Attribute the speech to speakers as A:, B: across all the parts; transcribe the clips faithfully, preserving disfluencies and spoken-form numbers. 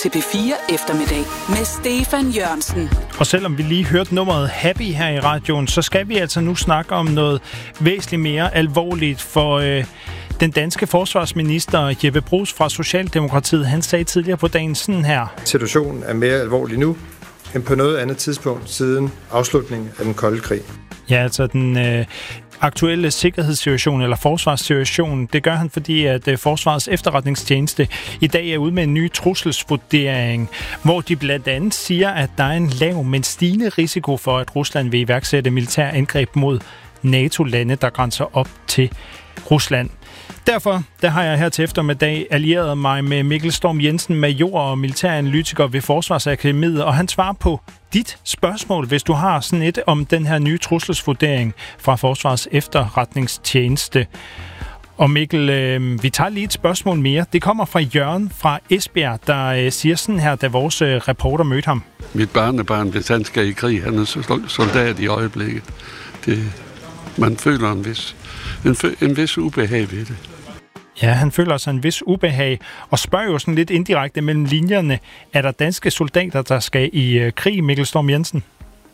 A: til P fire Eftermiddag med Stefan Jørgensen.
B: Og selvom vi lige hørte nummeret Happy her i radioen, så skal vi altså nu snakke om noget væsentligt mere alvorligt, for øh, den danske forsvarsminister Jeppe Bruus fra Socialdemokratiet, han sagde tidligere på dagen sådan her.
C: Situationen er mere alvorlig nu end på noget andet tidspunkt siden afslutningen af den kolde krig.
B: Ja, altså den øh, aktuelle sikkerhedssituation eller forsvarssituation, det gør han, fordi at øh, Forsvarets Efterretningstjeneste i dag er ude med en ny trusselsvurdering, hvor de blandt andet siger, at der er en lav, men stigende risiko for, at Rusland vil iværksætte militær angreb mod NATO-lande, der grænser op til Rusland. Derfor der har jeg her til eftermiddag allieret mig med Mikkel Storm Jensen, major og militæranalytiker ved Forsvarsakademiet, og han svarer på dit spørgsmål, hvis du har sådan et om den her nye trusselsvurdering fra Forsvarets Efterretningstjeneste. Og Mikkel, øh, vi tager lige et spørgsmål mere. Det kommer fra Jørgen fra Esbjerg, der øh, siger sådan her, da vores øh, reporter mødte ham.
D: Mit barnebarn, hvis han skal i krig, han er soldat i øjeblikket. Det, man føler en vis, en, en vis ubehag ved det.
B: Ja, han føler sig en vis ubehag, og spørger jo sådan lidt indirekte mellem linjerne, er der danske soldater, der skal i øh, krig, Mikkel Storm Jensen?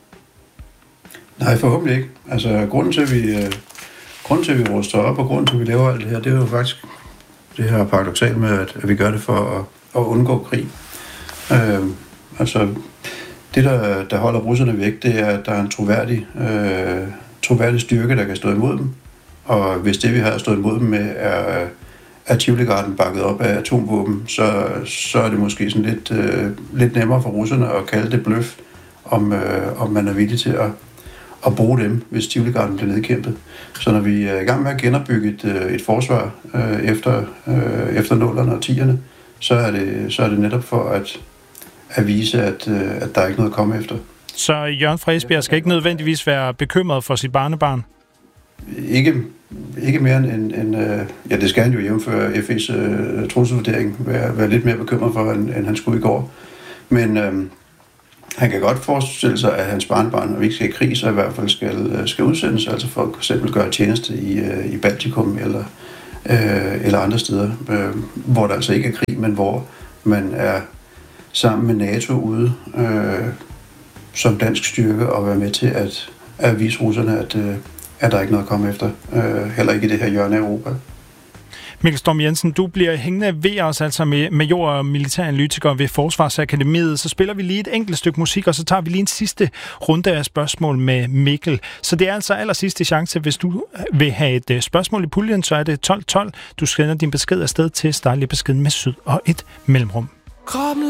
E: Nej, forhåbentlig ikke. Altså, grunden til, at vi, øh, grunden til, at vi ruster op, og grunden til, at vi laver alt det her, det er jo faktisk det her paradoksalt med, at, at vi gør det for at, at undgå krig. Øh, altså, det, der, der holder russerne væk, det er, at der er en troværdig, øh, troværdig styrke, der kan stå imod dem. Og hvis det, vi har stået imod dem med, er, er Tivoli-garden bakket op af atomvåben, så, så er det måske sådan lidt, øh, lidt nemmere for russerne at kalde det bløf, om, øh, om man er villig til at, at bruge dem, hvis Tivoli-garden bliver nedkæmpet. Så når vi er i gang med at genopbygge et, øh, et forsvar øh, efter, øh, efter nullerne og tierne, så er det, så er det netop for at, at vise, at, øh, at der er ikke noget at komme efter.
B: Så Jørgen fra Esbjerg skal ikke nødvendigvis være bekymret for sit barnebarn?
E: Ikke, ikke mere end, end øh, ja, det skal han jo jævnføre F E's øh, trusselsvurdering være, være lidt mere bekymret for, end, end han skulle i går. Men øh, han kan godt forestille sig, at hans barnebarn, når vi ikke skal i krig, så i hvert fald skal, skal udsendes, altså for eksempel gøre tjeneste i, øh, i Baltikum eller, øh, eller andre steder, øh, hvor der altså ikke er krig, men hvor man er sammen med NATO ude øh, som dansk styrke og være med til at, at vise russerne, at øh, er der ikke noget at komme efter. Øh, heller ikke i det her hjørne af Europa.
B: Mikkel Storm Jensen, du bliver hængende ved os, altså med major og militæranalytiker ved Forsvarsakademiet. Så spiller vi lige et enkelt stykke musik, og så tager vi lige en sidste runde af spørgsmål med Mikkel. Så det er altså aller sidste chance. Hvis du vil have et spørgsmål i puljen, så er det tolv tolv. Du sender din besked afsted til Startlig Besked med syd og et mellemrum.